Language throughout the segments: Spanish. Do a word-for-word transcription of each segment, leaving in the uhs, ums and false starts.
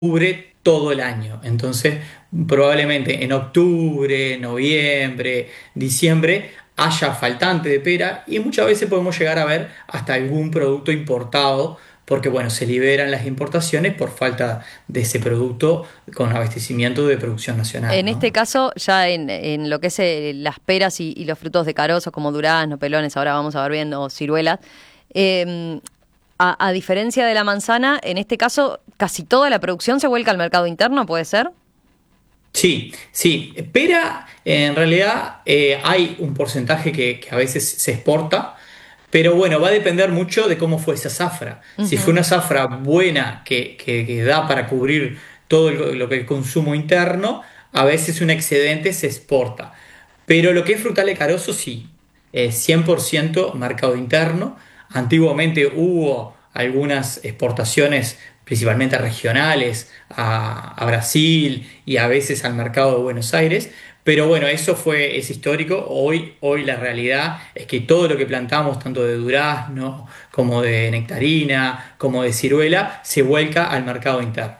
cubre todo el año. Entonces, probablemente en octubre, noviembre, diciembre haya faltante de pera y muchas veces podemos llegar a ver hasta algún producto importado porque, bueno, se liberan las importaciones por falta de ese producto con abastecimiento de producción nacional, En este ¿no? caso, ya en, en lo que es eh, las peras y, y los frutos de carozo, como durazno, pelones, ahora vamos a ver viendo ciruelas, eh, a, a diferencia de la manzana, en este caso casi toda la producción se vuelca al mercado interno, ¿puede ser? Sí, sí. Pera, en realidad eh, hay un porcentaje que, que a veces se exporta, pero bueno, va a depender mucho de cómo fue esa zafra. Si fue Ujú. una zafra buena que, que- que da para cubrir todo lo, lo que es el consumo interno, a veces un excedente se exporta. Pero lo que es frutal de carozo, sí, es cien por ciento mercado interno. Antiguamente hubo algunas exportaciones, principalmente regionales, a, a Brasil y a veces al mercado de Buenos Aires. Pero bueno, eso fue, es histórico. Hoy, hoy la realidad es que todo lo que plantamos, tanto de durazno como de nectarina, como de ciruela, se vuelca al mercado interno.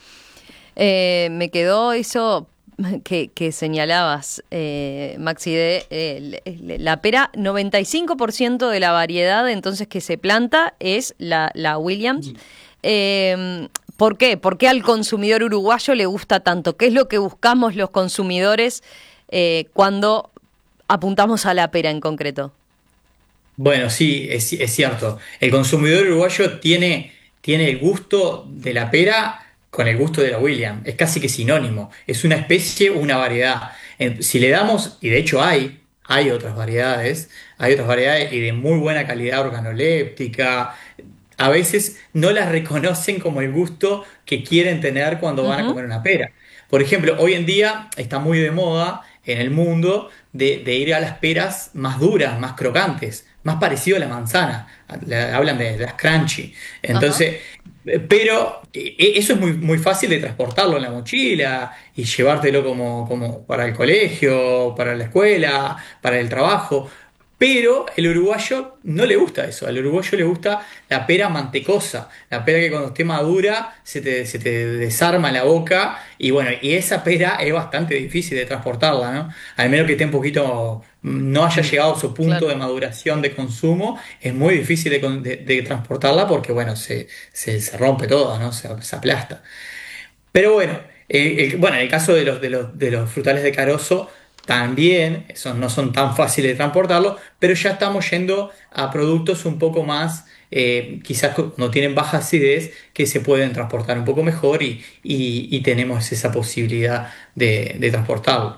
Eh, me quedó eso que, que señalabas, eh, Maxi, de eh, le- la pera, noventa y cinco por ciento de la variedad entonces que se planta es la, la Williams. Eh, ¿Por qué? ¿Por qué al consumidor uruguayo le gusta tanto? ¿Qué es lo que buscamos los consumidores eh, cuando apuntamos a la pera en concreto? Bueno, sí, es, es cierto. El consumidor uruguayo tiene, tiene el gusto de la pera con el gusto de la William. Es casi que sinónimo. Es una especie, una variedad. Eh, Si le damos, y de hecho hay, hay otras variedades, hay otras variedades y de muy buena calidad organoléptica. A veces no las reconocen como el gusto que quieren tener cuando van a Ujú. comer una pera. Por ejemplo, hoy en día está muy de moda en el mundo de, de ir a las peras más duras, más crocantes, más parecido a la manzana. Le- hablan de las crunchy. Ajá. Entonces, eh, pero eh, eso es muy, muy fácil de transportarlo en la mochila y llevártelo como, como para el colegio, para la escuela, para el trabajo. Pero el uruguayo no le gusta eso, al uruguayo le gusta la pera mantecosa, la pera que cuando esté madura se te, se te desarma la boca y bueno, y esa pera es bastante difícil de transportarla, ¿no? Al menos que esté un poquito, no haya llegado a su punto Claro. de maduración de consumo, es muy difícil de, con- de- de transportarla porque bueno, se, se, se rompe todo, ¿no? Se, se aplasta. Pero bueno, eh, el, bueno, en el caso de los, de los, de los frutales de carozo, también esos no son tan fáciles de transportarlos, pero ya estamos yendo a productos un poco más, eh, quizás no tienen baja acidez, que se pueden transportar un poco mejor y, y- y tenemos esa posibilidad de, de transportarlo.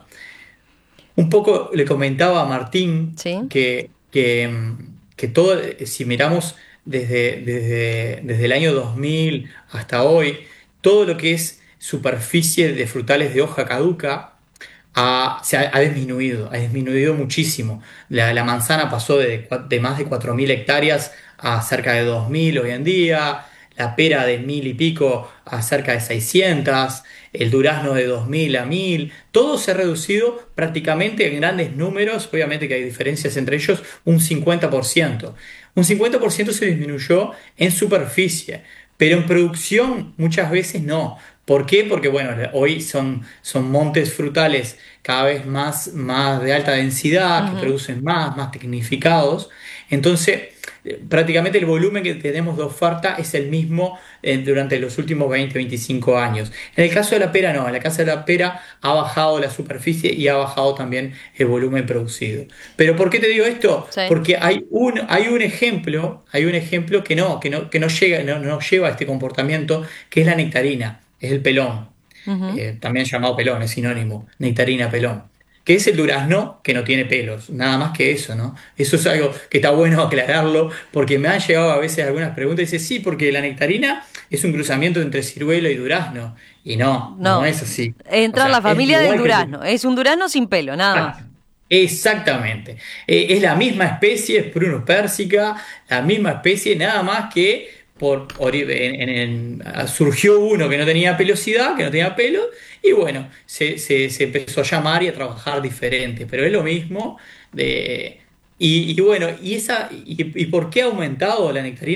Un poco le comentaba a Martín Sí. que, que, mm, que todo, si miramos desde, desde, desde el año dos mil hasta hoy, todo lo que es superficie de frutales de hoja caduca ha, se ha, ha disminuido, ha disminuido muchísimo. La, la manzana pasó de, cua- de más de cuatro mil hectáreas a cerca de dos mil hoy en día, la pera de mil y pico a cerca de seiscientas, el durazno de dos mil a mil, todo se ha reducido prácticamente en grandes números, obviamente que hay diferencias entre ellos, un cincuenta por ciento. Un cincuenta por ciento se disminuyó en superficie, pero en producción muchas veces no. ¿Por qué? Porque bueno, hoy son, son montes frutales cada vez más, más de alta densidad, que Ujú. producen más, más tecnificados. Entonces, eh, prácticamente el volumen que tenemos de oferta es el mismo eh, durante los últimos veinte veinticinco años. En el caso de la pera, no, en la caso de la pera ha bajado la superficie y ha bajado también el volumen producido. Pero ¿por qué te digo esto? Sí. Porque hay un, hay un ejemplo, hay un ejemplo que no, que no, que no llega, no, no lleva a este comportamiento, que es la nectarina, es el pelón, Ujú. eh, también llamado pelón, es sinónimo, nectarina pelón. Que es el durazno que no tiene pelos, nada más que eso, ¿no? Eso es algo que está bueno aclararlo, porque me han llegado a veces algunas preguntas y dicen, sí, porque la nectarina es un cruzamiento entre ciruelo y durazno. Y no, no No, es así. O entra en la sea, es familia del igual que el durazno. durazno. Es un durazno sin pelo, nada más. Exactamente. Eh, es la misma especie, es Prunus persica, la misma especie, nada más que por ori- en- en- en- surgió uno que no tenía pelosidad, que no tenía pelo, y bueno, se, se- se empezó a llamar y a trabajar diferente, pero es lo mismo. De, y, y bueno, y esa, y, y por qué ha aumentado la nectarina?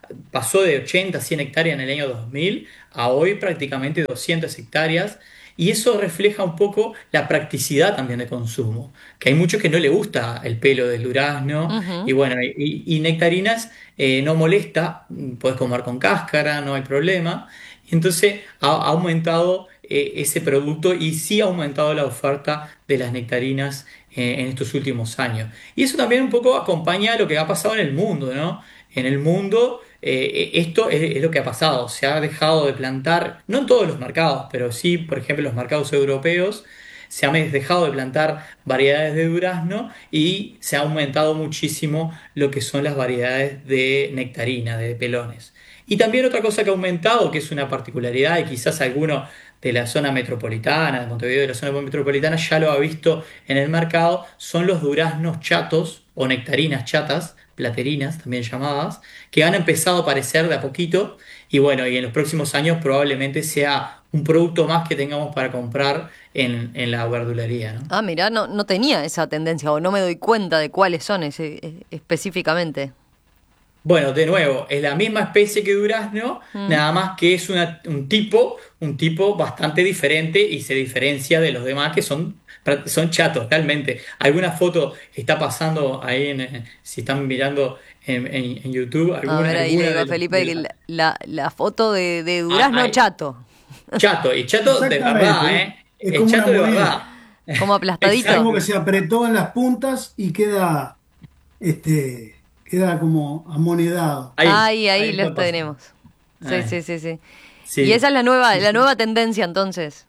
pasó de ochenta a cien hectáreas en el año dos mil a hoy prácticamente doscientas hectáreas. Y eso refleja un poco la practicidad también de consumo, que hay muchos que no le gusta el pelo del durazno y Ujú. bueno, y, y nectarinas eh, no molesta, puedes comer con cáscara, no hay problema. Y entonces ha, ha aumentado eh, ese producto y sí ha aumentado la oferta de las nectarinas eh, en estos últimos años. Y eso también un poco acompaña lo que ha pasado en el mundo, ¿no? En el mundo, eh, esto es, es lo que ha pasado. Se ha dejado de plantar, no en todos los mercados, pero sí, por ejemplo, en los mercados europeos, se ha dejado de plantar variedades de durazno y se ha aumentado muchísimo lo que son las variedades de nectarina, de pelones. Y también otra cosa que ha aumentado, que es una particularidad, y quizás alguno de la zona metropolitana, de Montevideo, de la zona metropolitana, ya lo ha visto en el mercado, son los duraznos chatos o nectarinas chatas, platerinas también llamadas, que han empezado a aparecer de a poquito y bueno, y en los próximos años probablemente sea un producto más que tengamos para comprar en, en la verdulería, ¿no? Ah, mirá, no, no tenía esa tendencia o no me doy cuenta de cuáles son ese, eh, específicamente. Bueno, de nuevo, es la misma especie que durazno, Mm. nada más que es una- un tipo, un tipo bastante diferente y se diferencia de los demás que son, son chatos, realmente. Alguna foto está pasando ahí, en, eh, si están mirando en, en- en YouTube, A alguna, ver, ahí le alguna digo de a las... Felipe de que las- la, la, la foto de, de ah, Durazno hay- chato, chato, y chato de verdad, Exactamente, ¿eh? es Es como una chato de moneda. verdad. como Es aplastadito. como que Exacto. se apretó en las puntas y queda, este, queda como amonedado. Ahí, Ahí, ahí ahí los está pasando. tenemos. Sí, Ahí. sí, sí, sí. Y esa Sí, es la nueva, sí, la sí. nueva tendencia entonces.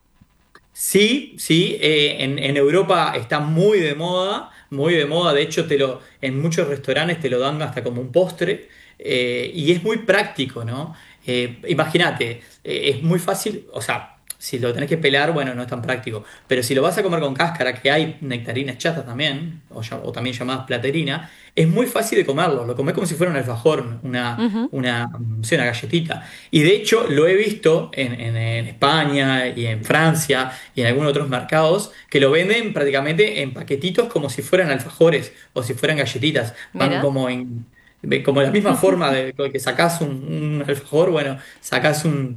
Sí, sí, eh, en, en Europa está muy de moda, muy de moda, de hecho te lo, en muchos restaurantes te lo dan hasta como un postre eh, y es muy práctico, ¿no? Eh, imagínate, eh, es muy fácil, o sea, si lo tenés que pelar, bueno, no es tan práctico, pero si lo vas a comer con cáscara, que hay nectarinas chatas también, o, ya- o también llamadas platerina, es muy fácil de comerlo, lo comés como si fuera un alfajor, una, Ujú. una, no sé, una galletita. Y de hecho lo he visto en, en- en España y en Francia y en algunos otros mercados que lo venden prácticamente en paquetitos como si fueran alfajores o si fueran galletitas. Van Mira. como en como la misma forma de que sacás un, un alfajor, bueno, sacás un,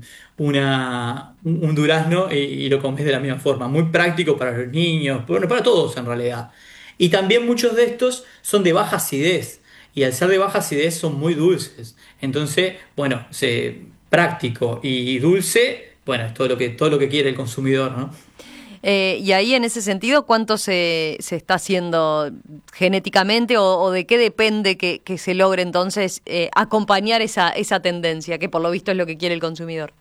una, un, un durazno y, y lo comes de la misma forma. Muy práctico para los niños, bueno, para todos en realidad. Y también muchos de estos son de baja acidez. Y al ser de baja acidez son muy dulces. Entonces, bueno, se, práctico y dulce, bueno, es todo lo que, todo lo que quiere el consumidor, ¿no? Eh, y ahí en ese sentido, ¿cuánto se, se está haciendo genéticamente o, o de qué depende que, que se logre entonces eh, acompañar esa, esa tendencia, que por lo visto es lo que quiere el consumidor?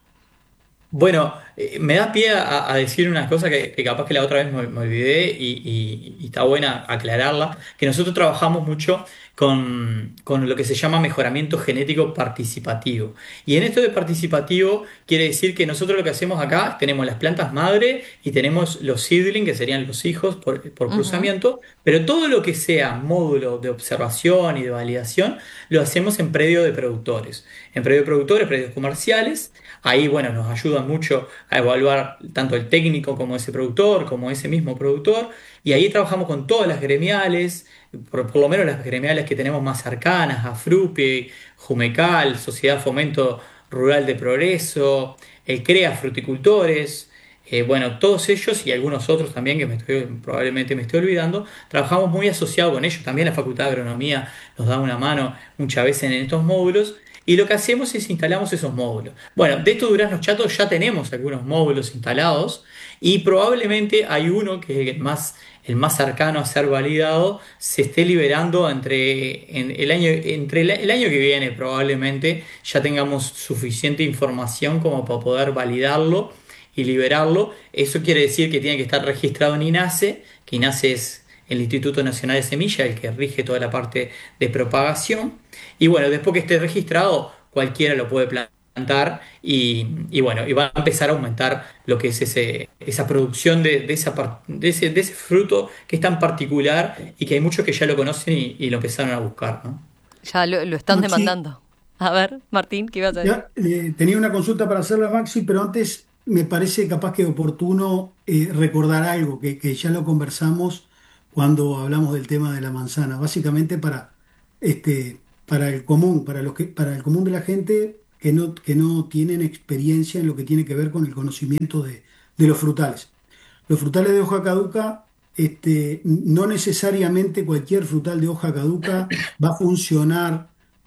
Bueno, eh, me da pie a, a decir una cosa que, que capaz que la otra vez me, me olvidé y, y- y está buena aclararla, que nosotros trabajamos mucho con, con lo que se llama mejoramiento genético participativo. Y en esto de participativo quiere decir que nosotros lo que hacemos acá, tenemos las plantas madre y tenemos los seedling, que serían los hijos por, por Ujú. cruzamiento, pero todo lo que sea módulo de observación y de validación, lo hacemos en predio de productores. En predio de productores, predios comerciales. Ahí, bueno, nos ayuda mucho a evaluar tanto el técnico como ese productor, como ese mismo productor. Y ahí trabajamos con todas las gremiales, por, por lo menos las gremiales que tenemos más cercanas, AFRUPI, Jumecal, Sociedad Fomento Rural de Progreso, el CREA Fruticultores. Eh, bueno, todos ellos y algunos otros también que me estoy, probablemente me estoy olvidando, trabajamos muy asociado con ellos. También la Facultad de Agronomía nos da una mano muchas veces en estos módulos. Y lo que hacemos es instalamos esos módulos. Bueno, de estos duraznos chatos ya tenemos algunos módulos instalados y probablemente hay uno que es el más, el más cercano a ser validado, se esté liberando entre, en el año, entre el, el año que viene probablemente ya tengamos suficiente información como para poder validarlo y liberarlo. Eso quiere decir que tiene que estar registrado en INASE, que INASE es el Instituto Nacional de Semilla, el que rige toda la parte de propagación. Y bueno, después que esté registrado, cualquiera lo puede plantar y, y bueno, y va a empezar a aumentar lo que es ese, esa producción de, de esa, par- de ese, de ese fruto que es tan particular y que hay muchos que ya lo conocen y, y lo empezaron a buscar, ¿no? Ya lo, lo están Maxi, demandando. A ver, Martín, ¿qué ibas a decir? ya, eh, tenía una consulta para hacerle a Maxi, pero antes me parece capaz que oportuno eh, recordar algo que, que ya lo conversamos cuando hablamos del tema de la manzana, básicamente para este, para el común, para los que, para el común de la gente que no, que no tienen experiencia en lo que tiene que ver con el conocimiento de, de los frutales. Los frutales de hoja caduca, este, no necesariamente cualquier frutal de hoja caduca va a funcionar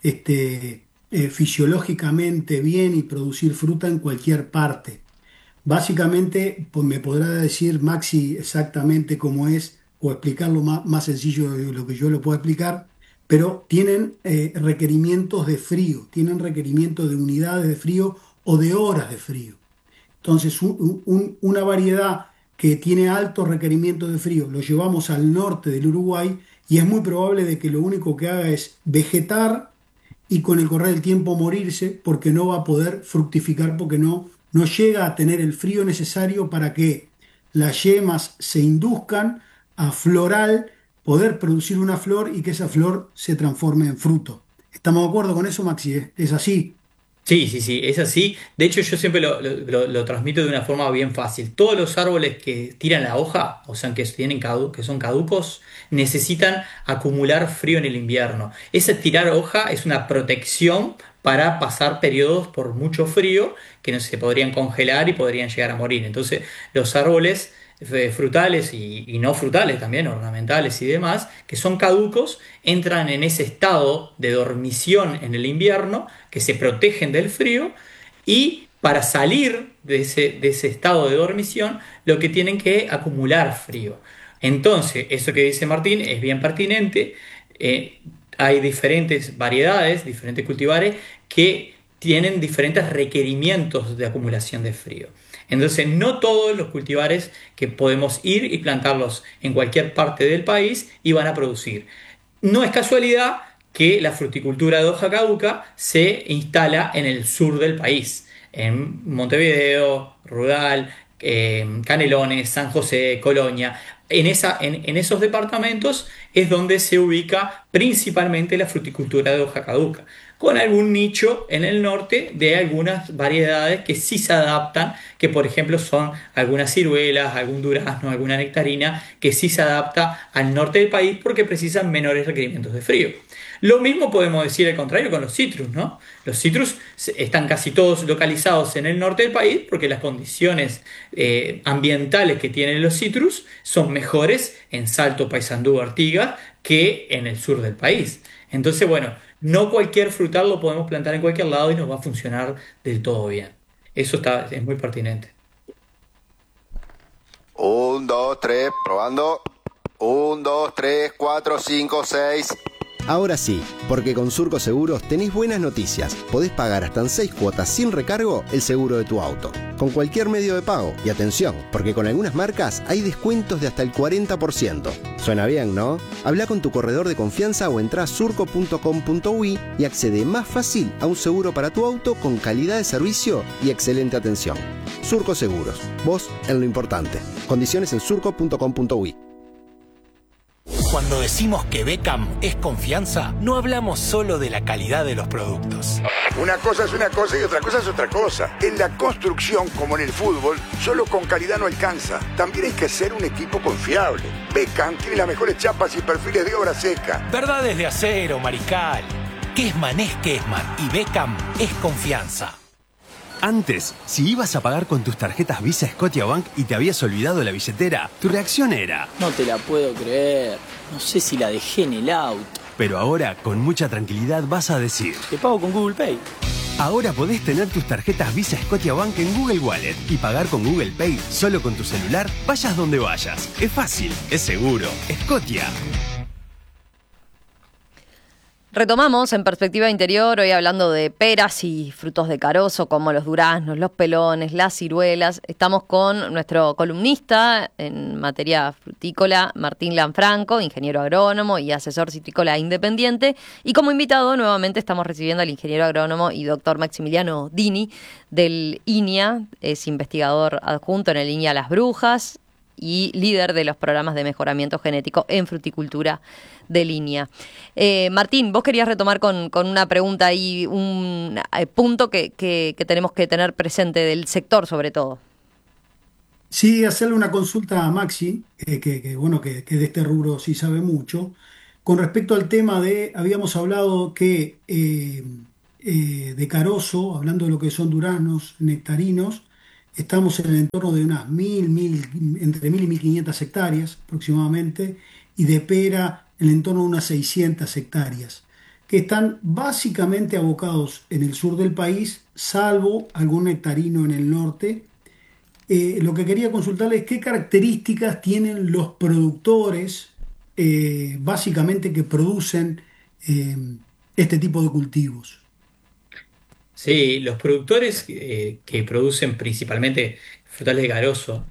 este, eh, fisiológicamente bien y producir fruta en cualquier parte. Básicamente, pues me podrá decir Maxi exactamente cómo es o explicarlo más, más sencillo de lo que yo lo puedo explicar, pero tienen eh, requerimientos de frío, tienen requerimientos de unidades de frío o de horas de frío. Entonces, un- un- una variedad que tiene altos requerimientos de frío, lo llevamos al norte del Uruguay y es muy probable de que lo único que haga es vegetar y con el correr del tiempo morirse porque no va a poder fructificar porque no, no llega a tener el frío necesario para que las yemas se induzcan a floral, poder producir una flor y que esa flor se transforme en fruto. ¿Estamos de acuerdo con eso, Maxi? ¿Es es así? Sí, sí, sí, es así. De hecho, yo siempre lo, lo- lo- lo transmito de una forma bien fácil. Todos los árboles que tiran la hoja, o sea, que, tienen cadu- que son caducos, necesitan acumular frío en el invierno. Ese tirar hoja es una protección para pasar periodos por mucho frío que no se podrían congelar y podrían llegar a morir. Entonces, los árboles eh, frutales y, y no frutales también, ornamentales y demás, que son caducos, entran en ese estado de dormición en el invierno, que se protegen del frío y para salir de ese, de ese estado de dormición, lo que tienen que acumular frío. Entonces, eso que dice Martín es bien pertinente. Eh, Hay diferentes variedades, diferentes cultivares que tienen diferentes requerimientos de acumulación de frío. Entonces, no todos los cultivares que podemos ir y plantarlos en cualquier parte del país y van a producir. No es casualidad que la fruticultura de hoja caduca se instala en el sur del país, en Montevideo, Rural, eh, Canelones, San José, Colonia. En, esa, en, en esos departamentos es donde se ubica principalmente la fruticultura de hoja caduca, con algún nicho en el norte de algunas variedades que sí se adaptan, que por ejemplo son algunas ciruelas, algún durazno, alguna nectarina, que sí se adapta al norte del país porque precisan menores requerimientos de frío. Lo mismo podemos decir al contrario con los citrus, ¿no? Los citrus están casi todos localizados en el norte del país porque las condiciones eh, ambientales que tienen los citrus son mejores en Salto, Paysandú, Artigas que en el sur del país. Entonces, bueno, no cualquier frutal lo podemos plantar en cualquier lado y nos va a funcionar del todo bien. Eso está, es muy pertinente. Un, dos, tres, probando. Un, dos, tres, cuatro, cinco, seis. Ahora sí, porque con Surco Seguros tenés buenas noticias. Podés pagar hasta en seis cuotas sin recargo el seguro de tu auto, con cualquier medio de pago. Y atención, porque con algunas marcas hay descuentos de hasta el cuarenta por ciento. Suena bien, ¿no? Habla con tu corredor de confianza o entrá a surco punto com punto uy y accede más fácil a un seguro para tu auto con calidad de servicio y excelente atención. Surco Seguros, vos en lo importante. Condiciones en surco punto com punto uy. Cuando decimos que Beckham es confianza, no hablamos solo de la calidad de los productos. Una cosa es una cosa y otra cosa es otra cosa. En la construcción, como en el fútbol, solo con calidad no alcanza. También hay que ser un equipo confiable. Beckham tiene las mejores chapas y perfiles de obra seca. Verdades de acero, Mariscal. Kessman es Kessman y Beckham es confianza. Antes, si ibas a pagar con tus tarjetas Visa Scotiabank y te habías olvidado la billetera, tu reacción era: no te la puedo creer, no sé si la dejé en el auto. Pero ahora, con mucha tranquilidad, vas a decir: te pago con Google Pay. Ahora podés tener tus tarjetas Visa Scotiabank en Google Wallet y pagar con Google Pay solo con tu celular, vayas donde vayas. Es fácil, es seguro. Scotia. Retomamos en Perspectiva Interior, hoy hablando de peras y frutos de carozo como los duraznos, los pelones, las ciruelas. Estamos con nuestro columnista en materia frutícola, Martín Lanfranco, ingeniero agrónomo y asesor citrícola independiente. Y como invitado nuevamente estamos recibiendo al ingeniero agrónomo y doctor Maximiliano Dini del INIA, es investigador adjunto en el INIA Las Brujas y líder de los programas de mejoramiento genético en fruticultura de línea. Eh, Martín, vos querías retomar con, con una pregunta y un eh, punto que, que, que tenemos que tener presente del sector sobre todo. Sí, hacerle una consulta a Maxi, eh, que, que, bueno, que, que de este rubro sí sabe mucho. Con respecto al tema de, habíamos hablado que eh, eh, de Carozo, hablando de lo que son duranos, nectarinos, estamos en el entorno de unas mil, mil, entre mil y mil quinientas hectáreas aproximadamente, y de pera en el entorno de unas seiscientas hectáreas, que están básicamente abocados en el sur del país, salvo algún nectarino en el norte. Eh, lo que quería consultarles es qué características tienen los productores, eh, básicamente que producen eh, este tipo de cultivos. Sí, los productores eh, que producen principalmente frutales de carozo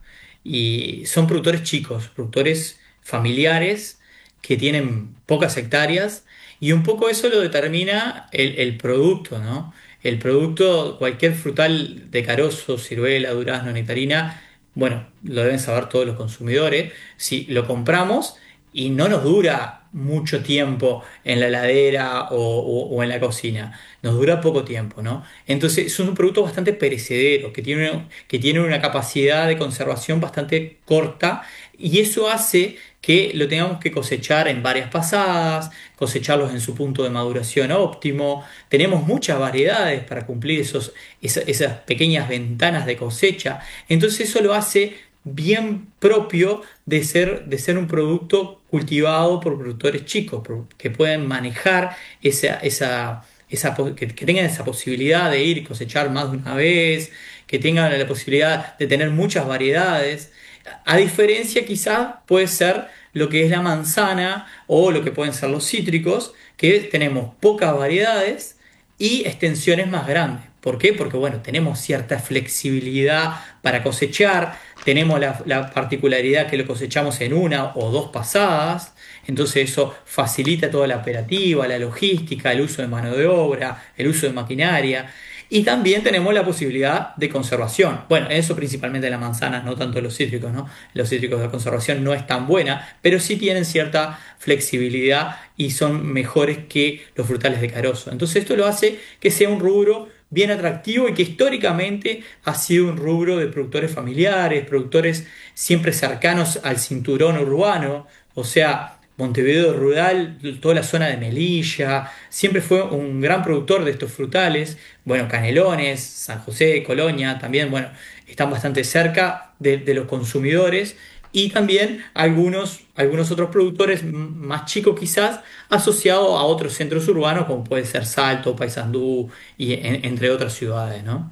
y son productores chicos, productores familiares que tienen pocas hectáreas y un poco eso lo determina el, el producto, ¿no? El producto, cualquier frutal de carozo, ciruela, durazno, nectarina, bueno, lo deben saber todos los consumidores. Si lo compramos y no nos dura mucho tiempo en la heladera o, o- o en la cocina, nos dura poco tiempo, ¿no? Entonces son un producto bastante perecedero, que tiene, que tiene una capacidad de conservación bastante corta y eso hace que lo tengamos que cosechar en varias pasadas, cosecharlos en su punto de maduración óptimo. Tenemos muchas variedades para cumplir esos, esa- esas pequeñas ventanas de cosecha. Entonces eso lo hace bien propio de ser, de ser un producto cultivado por productores chicos, por- que pueden manejar esa, esa, esa po- que, que tengan esa posibilidad de ir y cosechar más de una vez, que tengan la posibilidad de tener muchas variedades. A diferencia quizás puede ser lo que es la manzana o lo que pueden ser los cítricos, que tenemos pocas variedades y extensiones más grandes. ¿Por qué? Porque bueno, tenemos cierta flexibilidad para cosechar, tenemos la, la particularidad que lo cosechamos en una o dos pasadas, entonces eso facilita toda la operativa, la logística, el uso de mano de obra, el uso de maquinaria. Y también tenemos la posibilidad de conservación. Bueno, eso principalmente las manzanas, no tanto los cítricos, ¿no? Los cítricos de conservación no es tan buena, pero sí tienen cierta flexibilidad y son mejores que los frutales de carozo. Entonces esto lo hace que sea un rubro bien atractivo y que históricamente ha sido un rubro de productores familiares, productores siempre cercanos al cinturón urbano, o sea, Montevideo rural, toda la zona de Melilla, siempre fue un gran productor de estos frutales. Bueno, Canelones, San José, Colonia, también, bueno, están bastante cerca de, de los consumidores y también algunos, algunos otros productores m- más chicos quizás asociados a otros centros urbanos como puede ser Salto, Paysandú y en- entre otras ciudades, ¿no?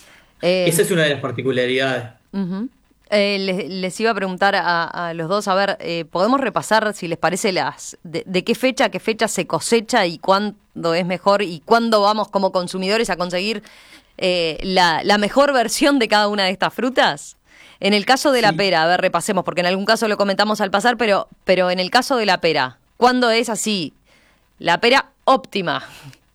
Eh, Esa es una de las particularidades. Ujú. Eh, les, les iba a preguntar a, a los dos, a ver, eh, ¿podemos repasar, si les parece, las de, de qué fecha a qué fecha se cosecha y cuándo es mejor y cuándo vamos como consumidores a conseguir eh, la, la mejor versión de cada una de estas frutas? En el caso de la Sí. pera, a ver, repasemos, porque en algún caso lo comentamos al pasar, pero, pero en el caso de la pera, ¿cuándo es así? La pera óptima.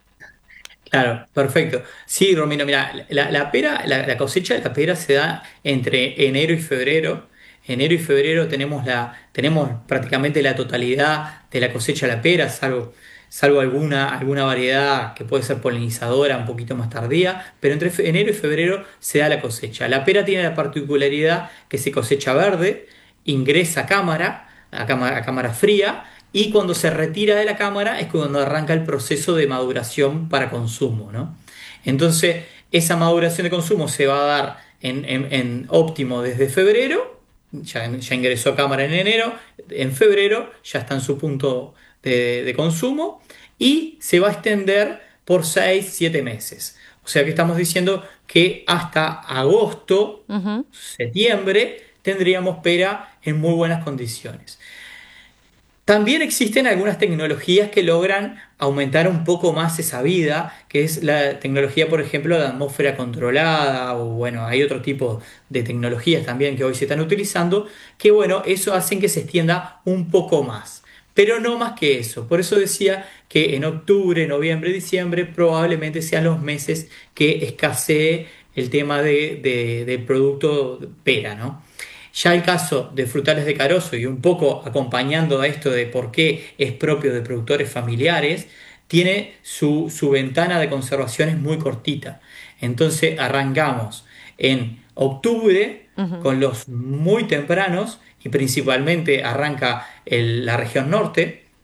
Claro, perfecto. Sí, Romino, mira, la, la pera, la, la cosecha de la pera se da entre enero y febrero. Enero y febrero tenemos la, tenemos prácticamente la totalidad de la cosecha de la pera, salvo, salvo alguna, alguna variedad que puede ser polinizadora un poquito más tardía, pero entre fe- enero y febrero se da la cosecha. La pera tiene la particularidad que se cosecha verde, ingresa a cámara, a cámara, a cámara fría, y cuando se retira de la cámara es cuando arranca el proceso de maduración para consumo, ¿no? Entonces, esa maduración de consumo se va a dar en, en- en óptimo desde febrero, ya, ya ingresó a cámara en enero, en febrero ya está en su punto de, de consumo y se va a extender por seis siete meses. O sea que estamos diciendo que hasta agosto, Ujú. septiembre, tendríamos pera en muy buenas condiciones. También existen algunas tecnologías que logran aumentar un poco más esa vida, que es la tecnología, por ejemplo, de atmósfera controlada, o bueno, hay otro tipo de tecnologías también que hoy se están utilizando, que bueno, eso hacen que se extienda un poco más, pero no más que eso. Por eso decía que en octubre, noviembre, diciembre probablemente sean los meses que escasee el tema de, de- del producto pera, ¿no? Ya el caso de frutales de carozo y un poco acompañando a esto de por qué es propio de productores familiares, tiene su, su ventana de conservación es muy cortita. Entonces arrancamos en octubre Ujú. con los muy tempranos y principalmente arranca el- la región norte,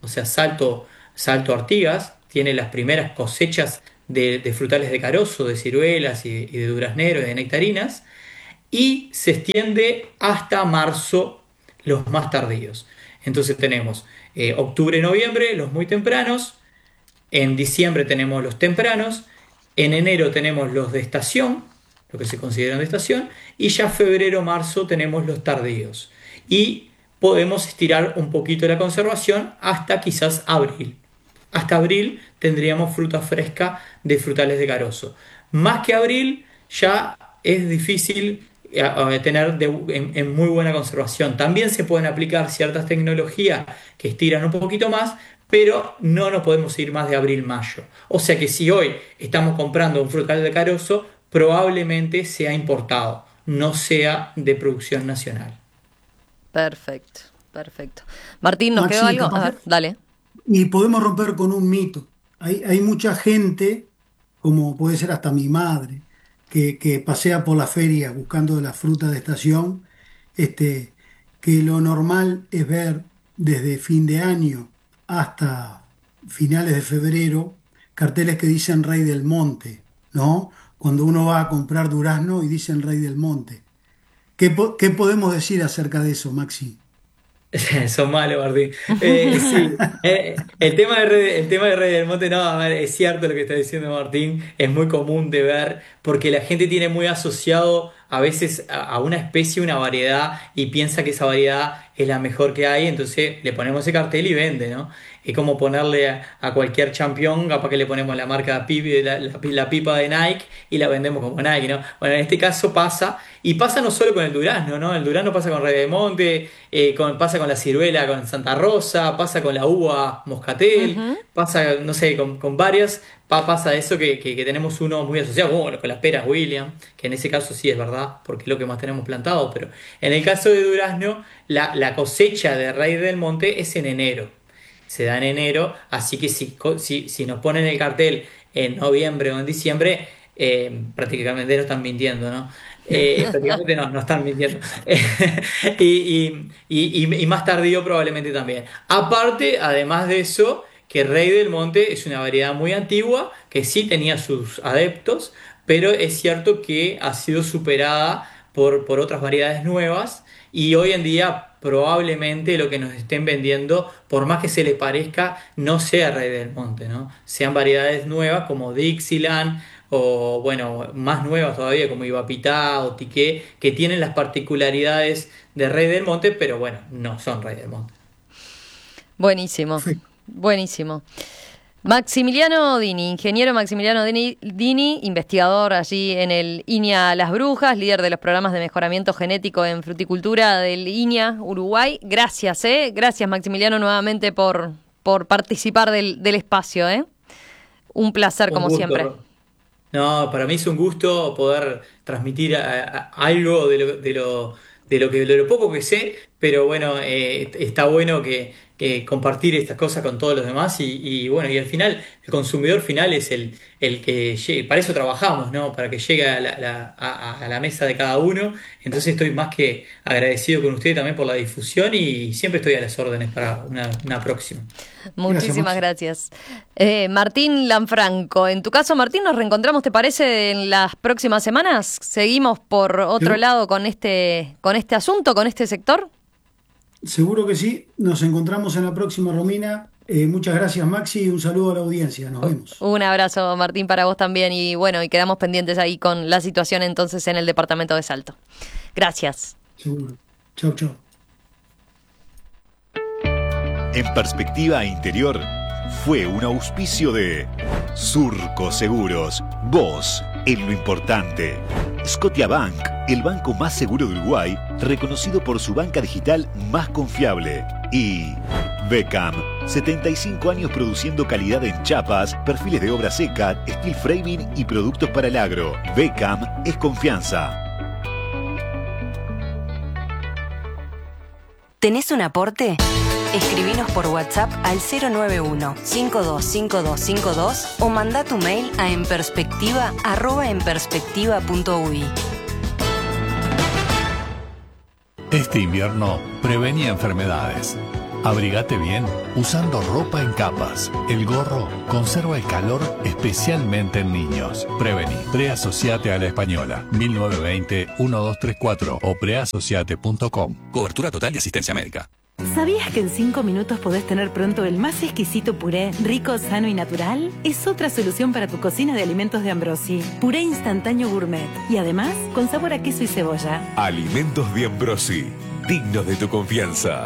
o sea, Salto, Salto Artigas, tiene las primeras cosechas de, de frutales de carozo, de ciruelas y, y de duraznero y de nectarinas, y se extiende hasta marzo los más tardíos. Entonces tenemos eh, octubre, noviembre, los muy tempranos, en diciembre tenemos los tempranos, en enero tenemos los de estación, lo que se consideran de estación, y ya febrero, marzo tenemos los tardíos. Y podemos estirar un poquito la conservación hasta quizás abril. Hasta abril tendríamos fruta fresca de frutales de carozo. Más que abril ya es difícil a tener de, en, en muy buena conservación. También se pueden aplicar ciertas tecnologías que estiran un poquito más, pero no nos podemos ir más de abril-mayo. O sea que si hoy estamos comprando un frutal de carozo, probablemente sea importado, no sea de producción nacional. Perfecto, perfecto. Martín, ¿nos Maxi, quedó algo? capaz- A ver, dale. Y podemos romper con un mito. Hay, hay mucha gente, como puede ser hasta mi madre, que, que pasea por la feria buscando la fruta de estación, este, que lo normal es ver desde fin de año hasta finales de febrero carteles que dicen Rey del Monte, ¿no? Cuando uno va a comprar durazno y dicen Rey del Monte. ¿Qué, po- qué podemos decir acerca de eso, Maxi? Son malos, Martín. Eh, sí, eh, el tema de Rey, el tema de Rey del Monte, no, a ver, es cierto lo que está diciendo Martín, es muy común de ver, porque la gente tiene muy asociado a veces a, a una especie, una variedad, y piensa que esa variedad es la mejor que hay, entonces le ponemos ese cartel y vende, ¿no? Es como ponerle a, a cualquier champión, capaz que le ponemos la marca, pi- la, la, la pipa de Nike y la vendemos como Nike, ¿no? Bueno, en este caso pasa, y pasa no solo con el durazno, ¿no? El durazno pasa con Rey del Monte, eh, con, pasa con la ciruela, con Santa Rosa, pasa con la uva moscatel, Ujú. pasa, no sé, con, con varias, pa- pasa eso que, que, que tenemos uno muy asociado, bueno, con las peras William, que en ese caso sí es verdad, porque es lo que más tenemos plantado, pero en el caso de durazno, la, la cosecha de Rey del Monte es en enero, se da en enero, así que si, co- si, si nos ponen el cartel en noviembre o en diciembre, eh, prácticamente nos están mintiendo, ¿no? Eh, prácticamente no, no están mintiendo. y, y, y, y- y más tardío probablemente también. Aparte, además de eso, que Rey del Monte es una variedad muy antigua, que sí tenía sus adeptos, pero es cierto que ha sido superada por, por otras variedades nuevas, y hoy en día probablemente lo que nos estén vendiendo, por más que se les parezca, no sea Rey del Monte, ¿no? Sean variedades nuevas como Dixieland, o bueno, más nuevas todavía como Ibapitá o Tiqué, que tienen las particularidades de Rey del Monte, pero bueno, no son Rey del Monte. Buenísimo, Perfecto. buenísimo. Maximiliano Dini, ingeniero Maximiliano Dini, Dini, investigador allí en el I N A Las Brujas, líder de los programas de mejoramiento genético en fruticultura del I N A Uruguay. Gracias, ¿eh? Gracias, Maximiliano, nuevamente por, por participar del, del espacio, ¿eh? Un placer, Un como gusto. siempre. No, para mí es un gusto poder transmitir a- a- algo de lo, de lo, de lo que de lo poco que sé, pero bueno, eh, está bueno que, que compartir estas cosas con todos los demás y, y bueno, y al final el consumidor final es el, el que llegue, para eso trabajamos, ¿no? Para que llegue a la, la- a, a la mesa de cada uno. Entonces estoy más que agradecido con usted también por la difusión y siempre estoy a las órdenes para una, una próxima. Muchísimas Gracias, gracias. Eh, Martín Lanfranco, en tu caso, Martín, nos reencontramos, ¿te parece, en las próximas semanas? ¿Seguimos por otro Sí. lado con este, con este asunto, con este sector? Seguro que sí. Nos encontramos en la próxima, Romina. Eh, muchas gracias, Maxi, y un saludo a la audiencia. Nos vemos. Un abrazo, Martín, para vos también. Y bueno, y quedamos pendientes ahí con la situación entonces en el departamento de Salto. Gracias. Seguro. Chau, chau. En Perspectiva Interior fue un auspicio de Surco Seguros, vos en lo importante. Scotiabank, el banco más seguro de Uruguay, reconocido por su banca digital más confiable. Y Beckham, setenta y cinco años produciendo calidad en chapas, perfiles de obra seca, steel framing y productos para el agro. Beckham es confianza. ¿Tenés un aporte? Escribinos por WhatsApp al cero nueve uno, cinco dos cinco dos cinco dos o manda tu mail a enperspectiva arroba enperspectiva punto uy. Este invierno prevenía enfermedades. Abrigate bien usando ropa en capas. El gorro conserva el calor especialmente en niños. Prevení. Preasociate a la Española. mil novecientos veinte, doce treinta y cuatro o preasociate punto com. Cobertura total de asistencia médica. ¿Sabías que en cinco minutos podés tener pronto el más exquisito puré, rico, sano y natural? Es otra solución para tu cocina de alimentos de Ambrosi. Puré instantáneo gourmet. Y además, con sabor a queso y cebolla. Alimentos de Ambrosi. Dignos de tu confianza.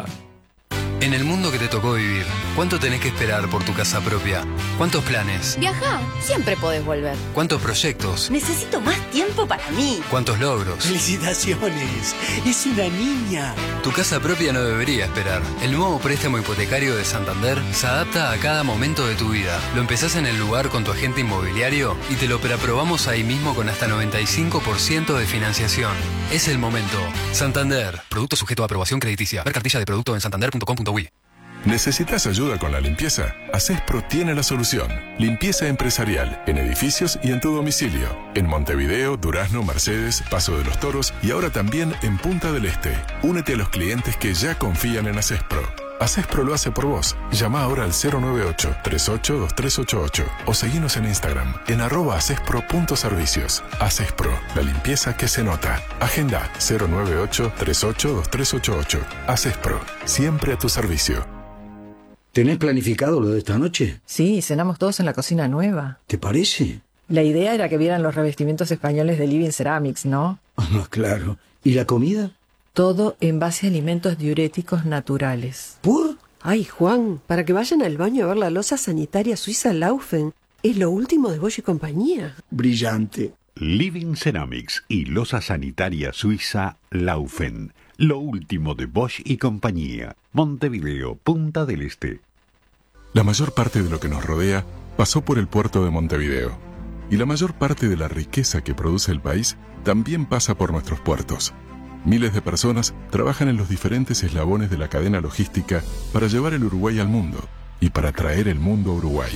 En el mundo que te tocó vivir, ¿cuánto tenés que esperar por tu casa propia? ¿Cuántos planes? Viajá, siempre podés volver. ¿Cuántos proyectos? Necesito más tiempo para mí. ¿Cuántos logros? ¡Felicitaciones! ¡Es una niña! Tu casa propia no debería esperar. El nuevo préstamo hipotecario de Santander se adapta a cada momento de tu vida. Lo empezás en el lugar con tu agente inmobiliario y te lo preaprobamos ahí mismo con hasta noventa y cinco por ciento de financiación. Es el momento. Santander. Producto sujeto a aprobación crediticia. Ver cartilla de producto en santander punto com punto uy. ¿Necesitas ayuda con la limpieza? Acespro tiene la solución. Limpieza empresarial, en edificios y en tu domicilio. En Montevideo, Durazno, Mercedes, Paso de los Toros y ahora también en Punta del Este. Únete a los clientes que ya confían en Acespro. Acespro lo hace por vos. Llama ahora al cero nueve ocho, tres ocho, dos tres ocho ocho o seguinos en Instagram en arroba acespro punto servicios. Acespro, la limpieza que se nota. Agenda cero nueve ocho, tres ocho, dos tres ocho ocho. Acespro, siempre a tu servicio. ¿Tenés planificado lo de esta noche? Sí, cenamos todos en la cocina nueva. ¿Te parece? La idea era que vieran los revestimientos españoles de Living Ceramics, ¿no? Ah, claro. ¿Y la comida? Todo en base a alimentos diuréticos naturales. ¿Por? Ay, Juan, para que vayan al baño a ver la loza sanitaria suiza Laufen. Es lo último de Bosch y compañía. Brillante. Living Ceramics y loza sanitaria suiza Laufen. Lo último de Bosch y compañía. Montevideo, Punta del Este. La mayor parte de lo que nos rodea pasó por el puerto de Montevideo. Y la mayor parte de la riqueza que produce el país también pasa por nuestros puertos. Miles de personas trabajan en los diferentes eslabones de la cadena logística para llevar el Uruguay al mundo y para traer el mundo a Uruguay.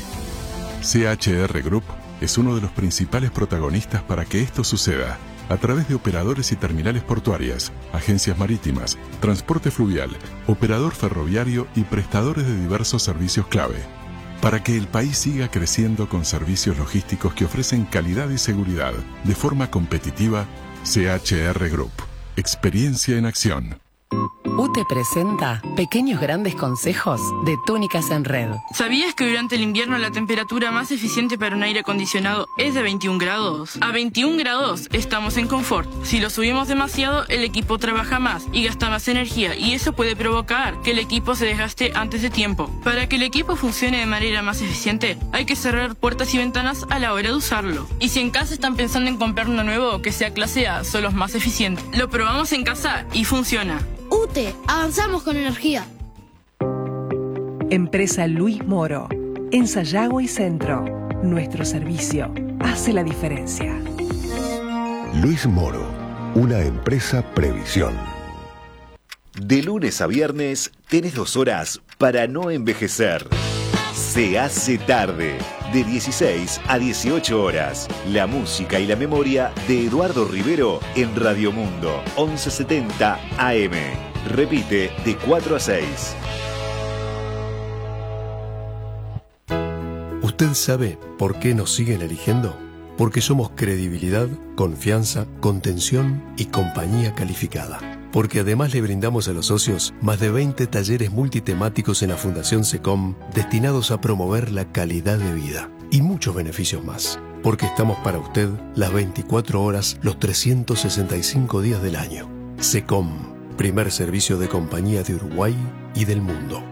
C H R Group es uno de los principales protagonistas para que esto suceda, a través de operadores y terminales portuarias, agencias marítimas, transporte fluvial, operador ferroviario y prestadores de diversos servicios clave. Para que el país siga creciendo con servicios logísticos que ofrecen calidad y seguridad de forma competitiva, C H R Group. Experiencia en acción. U T E presenta Pequeños Grandes Consejos de Túnicas en Red. ¿Sabías que durante el invierno la temperatura más eficiente para un aire acondicionado es de veintiún grados? A veintiún grados estamos en confort. Si lo subimos demasiado, el equipo trabaja más y gasta más energía, y eso puede provocar que el equipo se desgaste antes de tiempo. Para que el equipo funcione de manera más eficiente, hay que cerrar puertas y ventanas a la hora de usarlo. Y si en casa están pensando en comprar uno nuevo que sea clase A, son los más eficientes. Lo probamos en casa y funciona. U T E, avanzamos con energía. Empresa Luis Moro, en Sayago y Centro. Nuestro servicio hace la diferencia. Luis Moro, una empresa Previsión. De lunes a viernes tenés dos horas para no envejecer. Se hace tarde, de dieciséis a dieciocho horas. La música y la memoria de Eduardo Rivero en Radio Mundo, once setenta A M. Repite de cuatro a seis. ¿Usted sabe por qué nos siguen eligiendo? Porque somos credibilidad, confianza, contención y compañía calificada. Porque además le brindamos a los socios más de veinte talleres multitemáticos en la Fundación SECOM destinados a promover la calidad de vida y muchos beneficios más. Porque estamos para usted las veinticuatro horas, los trescientos sesenta y cinco días del año. SECOM, primer servicio de compañía de Uruguay y del mundo.